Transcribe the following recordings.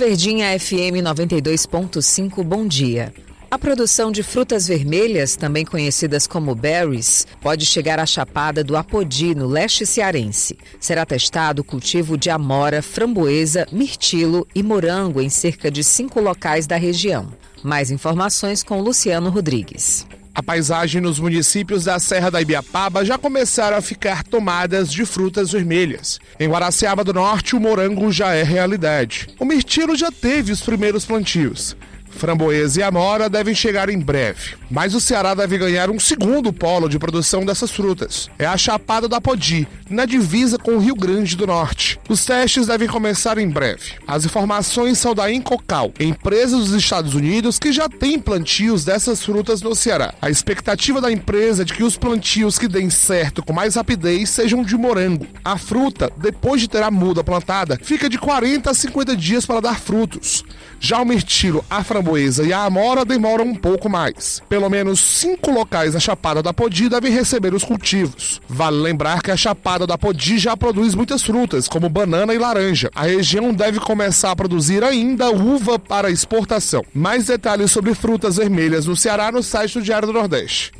Verdinha FM 92.5, bom dia. A produção de frutas vermelhas, também conhecidas como berries, pode chegar à Chapada do Apodi, no leste cearense. Será testado o cultivo de amora, framboesa, mirtilo e morango em cerca de 5 locais da região. Mais informações com Luciano Rodrigues. A paisagem nos municípios da Serra da Ibiapaba já começaram a ficar tomadas de frutas vermelhas. Em Guaraciaba do Norte, o morango já é realidade. O mirtilo já teve os primeiros plantios. Framboesa e amora devem chegar em breve. Mas o Ceará deve ganhar um segundo polo de produção dessas frutas. É a Chapada do Apodi, na divisa com o Rio Grande do Norte. Os testes devem começar em breve. As informações são da Incocal, empresa dos Estados Unidos que já tem plantios dessas frutas no Ceará. A expectativa da empresa é de que os plantios que deem certo com mais rapidez sejam de morango. A fruta, depois de ter a muda plantada, fica de 40 a 50 dias para dar frutos. Já o mirtilo, a framboesa e a amora demoram um pouco mais. Pelo menos 5 locais da Chapada do Apodi devem receber os cultivos. Vale lembrar que a Chapada do Apodi já produz muitas frutas, como banana e laranja. A região deve começar a produzir ainda uva para exportação. Mais detalhes sobre frutas vermelhas no Ceará no site do Diário do Nordeste.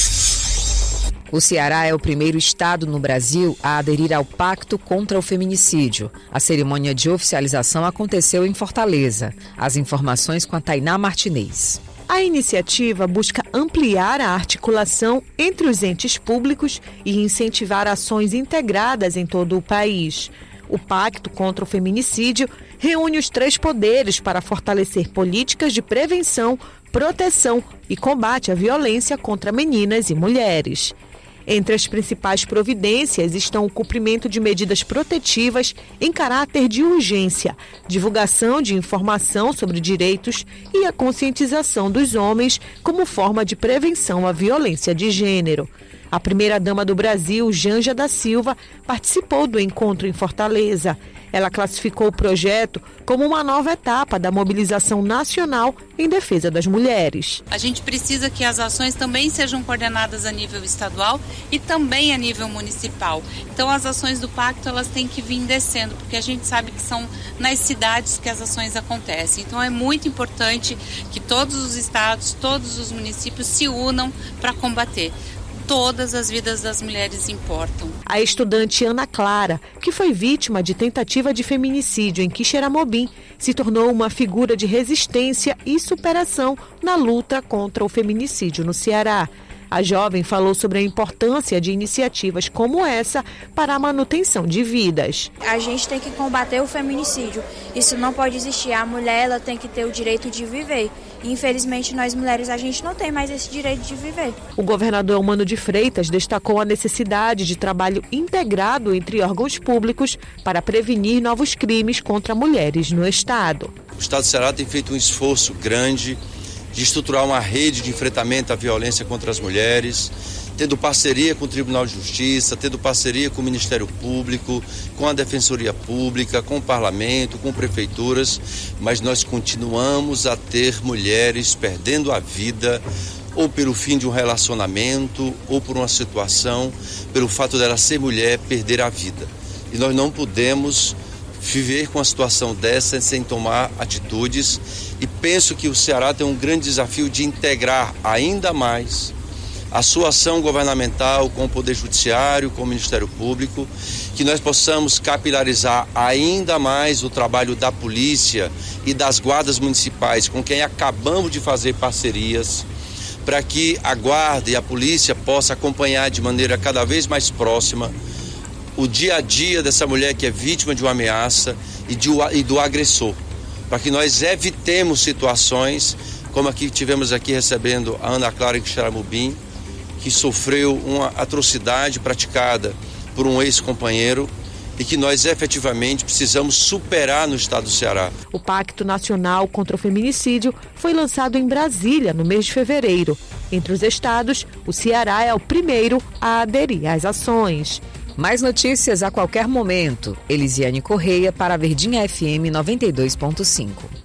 O Ceará é o primeiro estado no Brasil a aderir ao Pacto contra o Feminicídio. A cerimônia de oficialização aconteceu em Fortaleza. As informações com a Tainá Martinez. A iniciativa busca ampliar a articulação entre os entes públicos e incentivar ações integradas em todo o país. O Pacto contra o Feminicídio reúne os 3 poderes para fortalecer políticas de prevenção, proteção e combate à violência contra meninas e mulheres. Entre as principais providências estão o cumprimento de medidas protetivas em caráter de urgência, divulgação de informação sobre direitos e a conscientização dos homens como forma de prevenção à violência de gênero. A primeira-dama do Brasil, Janja da Silva, participou do encontro em Fortaleza. Ela classificou o projeto como uma nova etapa da mobilização nacional em defesa das mulheres. A gente precisa que as ações também sejam coordenadas a nível estadual e também a nível municipal. Então as ações do pacto elas têm que vir descendo, porque a gente sabe que são nas cidades que as ações acontecem. Então é muito importante que todos os estados, todos os municípios se unam para combater. Todas as vidas das mulheres importam. A estudante Ana Clara, que foi vítima de tentativa de feminicídio em Quixeramobim, se tornou uma figura de resistência e superação na luta contra o feminicídio no Ceará. A jovem falou sobre a importância de iniciativas como essa para a manutenção de vidas. A gente tem que combater o feminicídio. Isso não pode existir. A mulher ela tem que ter o direito de viver. E, infelizmente, nós mulheres, a gente não tem mais esse direito de viver. O governador Eumano de Freitas destacou a necessidade de trabalho integrado entre órgãos públicos para prevenir novos crimes contra mulheres no estado. O estado do Ceará tem feito um esforço grande de estruturar uma rede de enfrentamento à violência contra as mulheres, tendo parceria com o Tribunal de Justiça, tendo parceria com o Ministério Público, com a Defensoria Pública, com o Parlamento, com prefeituras, mas nós continuamos a ter mulheres perdendo a vida ou pelo fim de um relacionamento, ou por uma situação, pelo fato dela ser mulher, perder a vida. E nós não podemos viver com uma situação dessa sem tomar atitudes, e penso que o Ceará tem um grande desafio de integrar ainda mais a sua ação governamental com o Poder Judiciário, com o Ministério Público, que nós possamos capilarizar ainda mais o trabalho da polícia e das guardas municipais, com quem acabamos de fazer parcerias, para que a guarda e a polícia possam acompanhar de maneira cada vez mais próxima o dia a dia dessa mulher que é vítima de uma ameaça e do agressor, para que nós evitemos situações como a que tivemos aqui recebendo a Ana Clara Quixeramobim, que sofreu uma atrocidade praticada por um ex-companheiro e que nós efetivamente precisamos superar no estado do Ceará. O Pacto Nacional contra o Feminicídio foi lançado em Brasília no mês de fevereiro. Entre os estados, o Ceará é o primeiro a aderir às ações. Mais notícias a qualquer momento. Elisiane Correia para a Verdinha FM 92.5.